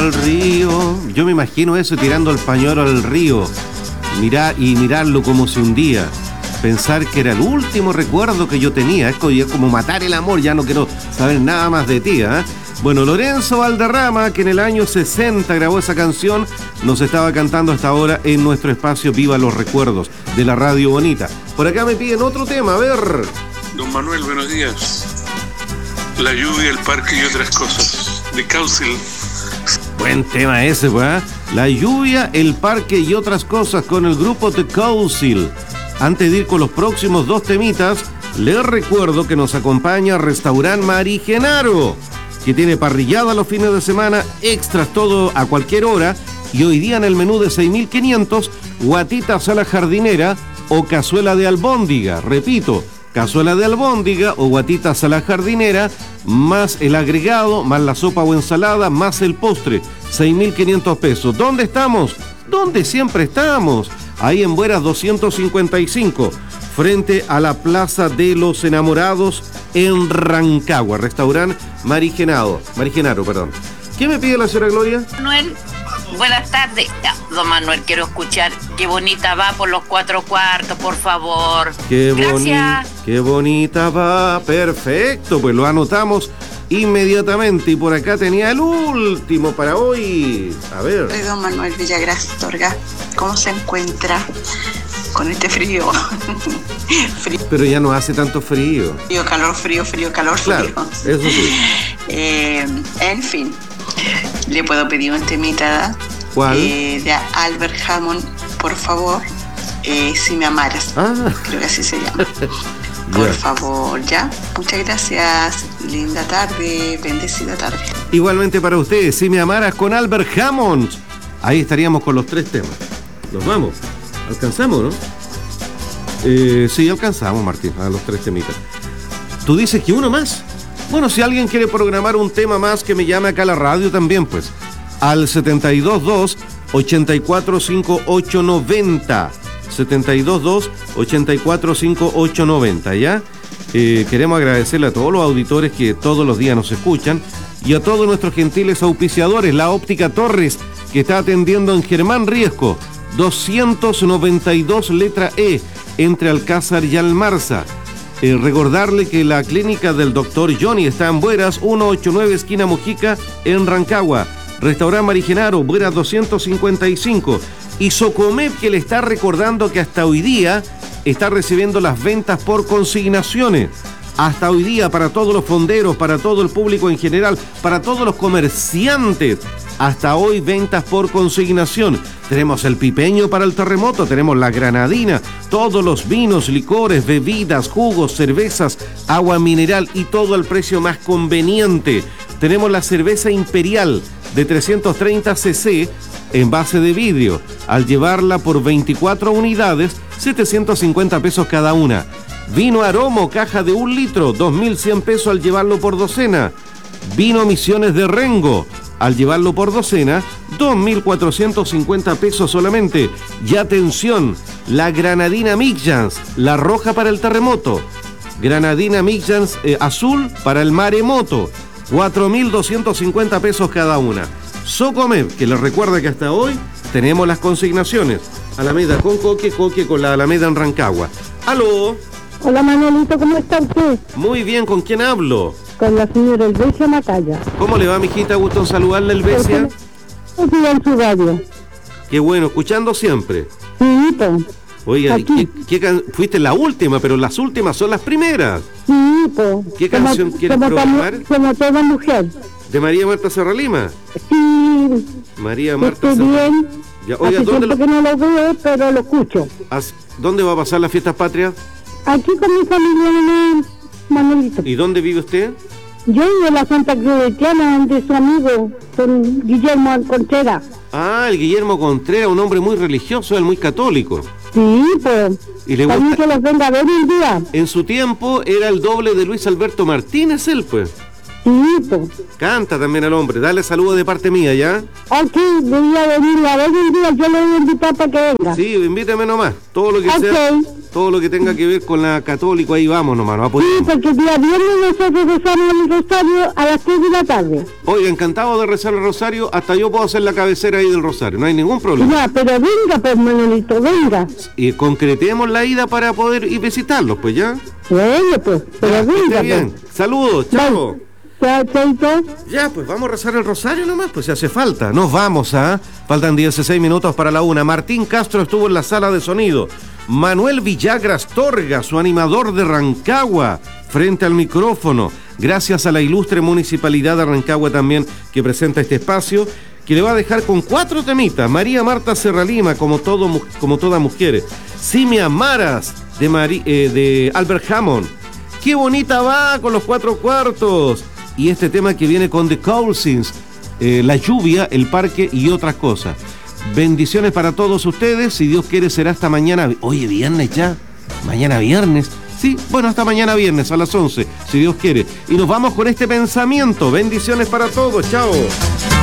al río. Yo me imagino eso, tirando el pañuelo al río. Mirarlo como se hundía. Pensar que era el último recuerdo que yo tenía. Es como matar el amor, ya no quiero saber nada más de ti, ¿eh? Bueno, Lorenzo Valderrama, que en el año 60 grabó esa canción, nos estaba cantando hasta ahora en nuestro espacio Viva los Recuerdos de la Radio Bonita. Por acá me piden otro tema, a ver. Don Manuel, buenos días. La lluvia, el parque y otras cosas, de Council. Buen tema ese, pues, ¿eh? La lluvia, el parque y otras cosas con el grupo The Council. Antes de ir con los próximos dos temitas, les recuerdo que nos acompaña Restaurant Mari Genaro, que tiene parrillada los fines de semana, extras todo a cualquier hora, y hoy día en el menú de 6.500, guatitas a la jardinera o cazuela de albóndiga. Repito, cazuela de albóndiga o guatitas a la jardinera, más el agregado, más la sopa o ensalada, más el postre, 6.500 pesos. ¿Dónde estamos? ¿Dónde siempre estamos? Ahí en Bueras 255, frente a la Plaza de los Enamorados en Rancagua. Restaurante Mari Genaro, perdón. ¿Qué me pide la señora Gloria? Manuel, buenas tardes. Don Manuel, quiero escuchar Qué bonita va por los 4 cuartos, por favor. Gracias. Qué bonita va. Perfecto, pues lo anotamos inmediatamente. Y por acá tenía el último para hoy. A ver. Soy don Manuel Villagrán Torga. ¿Cómo se encuentra con este frío? Frío. Pero ya no hace tanto frío. Frío, calor, frío, claro, frío. Eso sí. En fin, le puedo pedir un temita. ¿Cuál? De Albert Hammond, por favor. Si me amaras. Creo que así se llama. Por favor, ¿ya? Muchas gracias. Linda tarde, bendecida tarde. Igualmente para ustedes, Si me amaras con Albert Hammond. Ahí estaríamos con los 3 temas. Nos vamos. ¿Alcanzamos, no? Sí, alcanzamos, Martín, a los 3 temitas. ¿Tú dices que uno más? Bueno, si alguien quiere programar un tema más, que me llame acá a la radio también, pues. Al 722-845-890. 722-845-890, ¿ya? Queremos agradecerle a todos los auditores que todos los días nos escuchan y a todos nuestros gentiles auspiciadores, la Óptica Torres, que está atendiendo en Germán Riesco, 292 letra E, entre Alcázar y Almarza. Recordarle que la clínica del Dr. Johnny está en Bueras, 189 esquina Mojica, en Rancagua. Restaurant Mari Genaro, Bueras 255. Y Socomep, que le está recordando que hasta hoy día está recibiendo las ventas por consignaciones. Hasta hoy día, para todos los fonderos, para todo el público en general, para todos los comerciantes, hasta hoy ventas por consignación. Tenemos el pipeño para el terremoto, tenemos la granadina, todos los vinos, licores, bebidas, jugos, cervezas, agua mineral y todo al precio más conveniente. Tenemos la cerveza imperial de 330 cc en base de vidrio. Al llevarla por 24 unidades, 750 pesos cada una. Vino Aromo, caja de 1 litro, 2.100 pesos al llevarlo por docena. Vino Misiones de Rengo, al llevarlo por docena, 2.450 pesos solamente. Y atención, la granadina Midjans, la roja para el terremoto. Granadina Midjans azul para el maremoto, 4.250 pesos cada una. Socomep, que les recuerda que hasta hoy tenemos las consignaciones. Alameda con Coque, Coque con la Alameda en Rancagua. ¡Aló! Hola Manuelito, ¿cómo está usted? Muy bien, ¿con quién hablo? Con la señora Elvesia Macaya. ¿Cómo le va, mijita? Gusto en saludarle, Elvesia. Estoy en su radio. Qué bueno, escuchando siempre. Sí, pues. Oiga, fuiste la última, pero las últimas son las primeras. Sí, pues. ¿Qué canción quieres programar? Como toda mujer. ¿De María Marta Serra Lima? Sí. María Marta Serra Lima. Ya, oiga, ¿dónde que no lo veo, pero lo escucho. ¿Dónde va a pasar las fiestas patrias? Aquí con mi familia, Manuelito. ¿Y dónde vive usted? Yo en la Santa Cruz de Tiana, de su amigo, con Guillermo Contreras. Ah, el Guillermo Contreras, un hombre muy religioso, él muy católico. Sí, pues. ¿Y le gusta? Que los venga a ver un día. En su tiempo era el doble de Luis Alberto Martínez, él, pues. Sí, pues. Canta también al hombre. Dale saludos de parte mía, ¿ya? Ok, voy a venir a ver un día, yo le voy a invitar para que venga. Sí, invítame nomás. Todo lo que sea, todo lo que tenga que ver con la católica, ahí vamos nomás. No sí, porque el día viernes nosotros rezamos el rosario a las 3 de la tarde. Oiga, encantado de rezar el rosario. Hasta yo puedo hacer la cabecera ahí del rosario. No hay ningún problema. Ya, pero venga, pues, Manolito, venga. Y concretemos la ida para poder ir visitarlos, pues, ¿ya? Bueno, pues, pero venga. Bien. Pues. Saludos, chao. Chaito. Ya, pues vamos a rezar el rosario nomás, pues si hace falta. Nos vamos, ¿ah? Faltan 16 minutos para la 1. Martín Castro estuvo en la sala de sonido. Manuel Villagra Astorga, su animador de Rancagua, frente al micrófono. Gracias a la ilustre Municipalidad de Rancagua también que presenta este espacio, que le va a dejar con 4 temitas. María Marta Serralima, como toda mujer. Si me amaras, de Albert Hammond. Qué bonita va con los 4 cuartos. Y este tema que viene con The Cousins, la lluvia, el parque y otras cosas. Bendiciones para todos ustedes. Si Dios quiere será hasta mañana. Oye, viernes ya. Mañana viernes. Sí, bueno, hasta mañana viernes a las 11, si Dios quiere. Y nos vamos con este pensamiento. Bendiciones para todos. Chao.